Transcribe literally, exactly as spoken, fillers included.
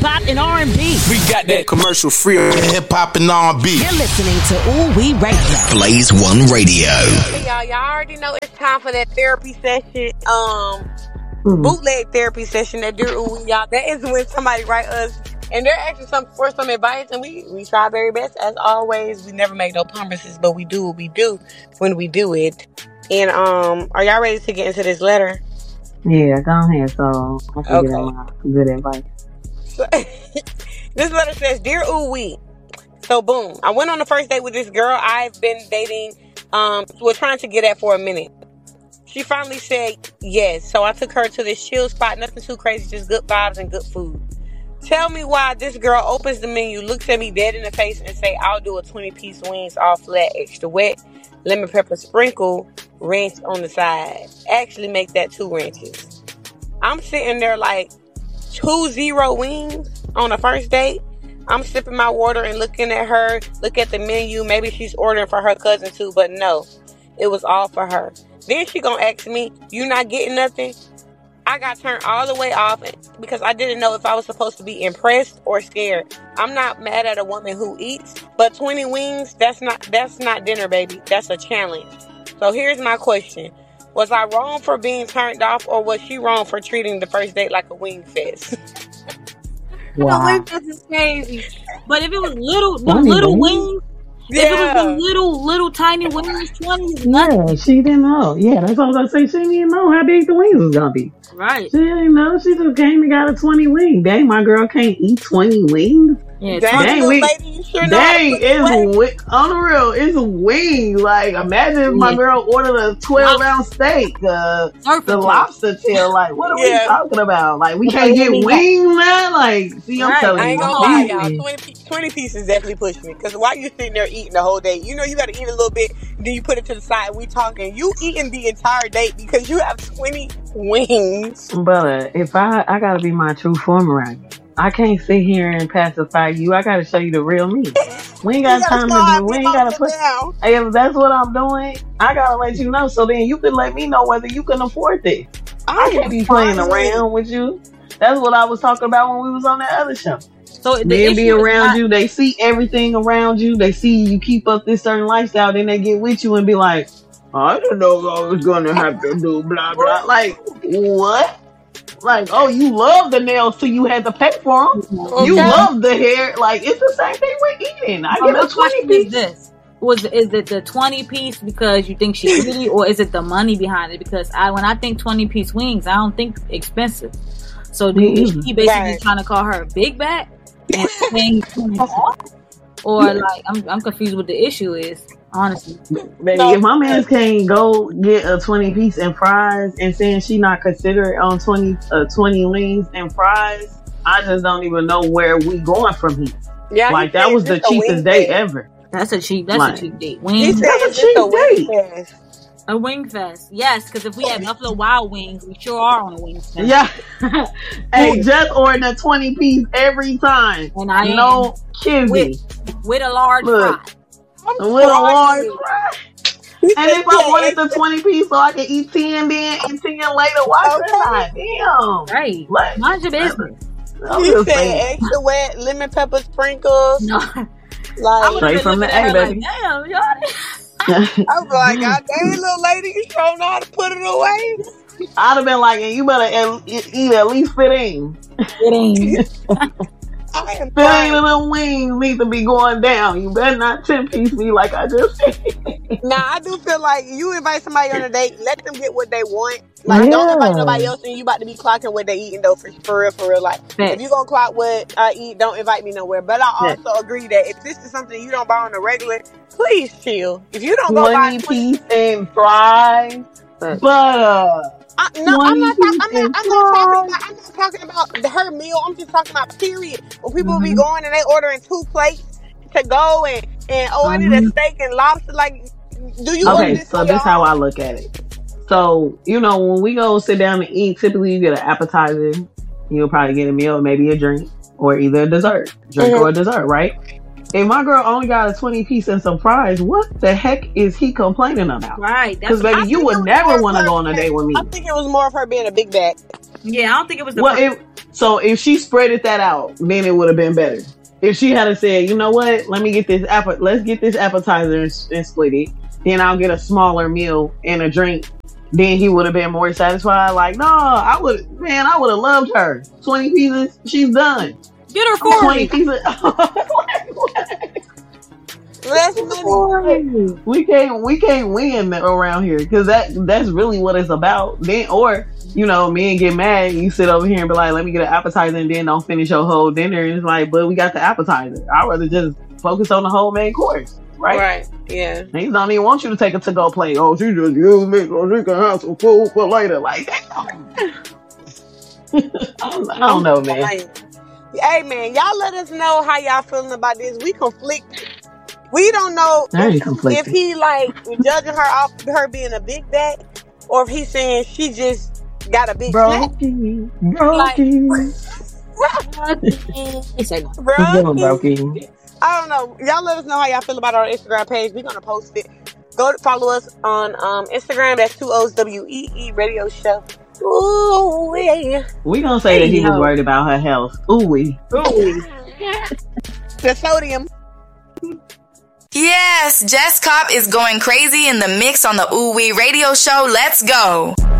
hop and R and B. We got that commercial free hip hop and R and B. You're listening to Ooh Wee Radio. Blaze One Radio. Hey, y'all, y'all already know it's time for that therapy session. Um, mm. bootleg therapy session that Dear Ooh Wee, y'all. That is when somebody write us and they're asking some for some advice, and we we try our very best as always. We never make no promises, but we do what we do when we do it. And um, are y'all ready to get into this letter? Yeah, go ahead. So I can Okay. get my good advice. So, this letter says, Dear Ooh Wee. So boom, I went on the first date with this girl I've been dating. Um, we're trying to get at for a minute. She finally said yes. So I took her to this chill spot. Nothing too crazy, just good vibes and good food. Tell me why this girl opens the menu, looks at me dead in the face, and say, I'll do a twenty-piece wings, all flat, extra wet, lemon pepper sprinkle, ranch on the side. Actually make that two ranches. I'm sitting there like, two zero wings on the first date? I'm sipping my water and looking at her, look at the menu. Maybe she's ordering for her cousin too, but no. It was all for her. Then she gonna ask me, you not getting nothing? I got turned all the way off because I didn't know if I was supposed to be impressed or scared. I'm not mad at a woman who eats, but twenty wings, that's not that's not dinner, baby. That's a challenge. So here's my question. Was I wrong for being turned off, or was she wrong for treating the first date like a wing fest? Wow. The wing fest is crazy. But if it was little, the little wings, yeah. if it was the little, little tiny wings, twenty is nothing. Yeah, she didn't know. Yeah, that's all I was gonna say. She didn't even know how big the wings was gonna be. Right. She didn't know. She just came and got a twenty wing. Dang, my girl can't eat twenty wings. Yeah, dang, we, lady, you sure dang, it's wi- on the real, it's a wing. Like, imagine if my girl ordered a twelve ounce steak, uh, the lobster tail. Like, what are yeah. we talking about? Like, we can't get wings, man. Like, see, I'm right. telling I ain't you, gonna lie, y'all. twenty, twenty pieces definitely pushing me. Because while you sitting there eating the whole day, you know you got to eat a little bit. Then you put it to the side. We talking. You eating the entire date because you have twenty wings. Brother, if I I gotta be my true form around you. I can't sit here and pacify you. I gotta show you the real me. We ain't got time to do. We ain't gotta put. Hey, if that's what I'm doing, I gotta let you know. So then you can let me know whether you can afford this. I can't be playing around with you. That's what I was talking about when we was on that other show. So men be around not- you, they see everything around you. They see you keep up this certain lifestyle. Then they get with you and be like, oh, I didn't know I was gonna have to do blah blah. Like what? Like, oh, you love the nails till you had to pay for them. Okay. You love the hair. Like, it's the same thing with eating. I oh, get a twenty piece. Is this was is it the twenty piece because you think she's pretty, or is it the money behind it? Because I, when I think twenty piece wings, I don't think expensive. So do mm-hmm. is she basically right. trying to call her a big bag and paying off? Or like, I'm I'm confused what the issue is. Honestly, baby, no, if my man can't go get a twenty piece and fries and saying she not considerate on twenty uh, twenty wings and fries, I just don't even know where we going from here. Yeah, like that was the cheapest date ever. That's a cheap. That's like, a cheap date. Wings. That's a cheap a date. Fest. A wing fest, yes. Because if we had Buffalo Wild Wings, we sure are on a wing fest. Yeah. Hey, just ordering a twenty piece every time. And I no kidding. With, with a large Look, fry. A little large fry. And if I wanted the twenty piece so I can eat ten then and ten later, why not? Damn. Right. Like, mind your business. You said extra wet, lemon pepper sprinkles. No. Like, straight from the A, baby. Like, damn, y'all. I was like, God damn, little lady, you don't know how to put it away. I'd have been like, you better eat at least fifteen. fifteen. I am fifteen of them wings need to be going down. You better not ten piece me like I just said. Now, I do feel like you invite somebody on a date, let them get what they want. Like, yeah. Don't invite nobody else, and you about to be clocking what they eating, though, for, for real, for real. Like, yes. If you gonna clock what I eat, don't invite me nowhere. But I also yes. agree that if this is something you don't buy on the regular, please chill. If you don't go buy twenty piece and fries, but uh, I, no, I'm not, talk, I'm, not, I'm, not talking about, I'm not talking about her meal. I'm just talking about period. When people mm-hmm. be going and they ordering two plates to go and, and oh, I need mm-hmm. a steak and lobster. Like, do you okay, so this how I look at it. So, you know, when we go sit down and eat, typically you get an appetizer. You'll probably get a meal, maybe a drink, or either a dessert. Drink mm-hmm. or a dessert, right? If my girl only got a twenty piece and some fries, what the heck is he complaining about? Right. Because, baby, I you would never want to go on a date with me. I think it was more of her being a big bag. Yeah, I don't think it was the. Well, if, so if she spreaded that out, then it would have been better. If she had said, you know what, let me get this app- let's get this appetizer and, and split it. Then I'll get a smaller meal and a drink. Then he would have been more satisfied. Like, no, I would, man, I would have loved her. Twenty pieces, she's done. Get her forty. Twenty pieces. Less money. We can't, we can't win around here because that that's really what it's about. Then, or you know, men get mad. You sit over here and be like, let me get an appetizer, and then don't finish your whole dinner. And it's like, but we got the appetizer. I'd rather just focus on the whole main course. Right? Right, yeah. They don't even want you to take a to-go plate. Oh, she just use me so she can have some food for later. Like, I don't, I don't know, man. Hey, man, y'all let us know how y'all feeling about this. We conflicted. We don't know if, if he, like, judging her off her being a big bag, or if he's saying she just got a big Brokey, brokey. Brokey. I don't know. Y'all let us know how y'all feel about our Instagram page. We're gonna post it. Go to follow us on um, Instagram. That's two O's W E E Radio Show. Ooh wee. We gonna say hey, that he yo. was worried about her health. Ooh wee. Ooh wee. The sodium. Yes, Jess Cop is going crazy in the mix on the Ooh Wee Radio Show. Let's go.